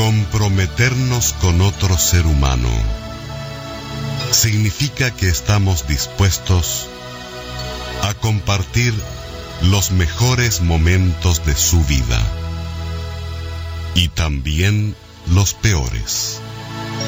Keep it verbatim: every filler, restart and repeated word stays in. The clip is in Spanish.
Comprometernos con otro ser humano significa que estamos dispuestos a compartir los mejores momentos de su vida y también los peores.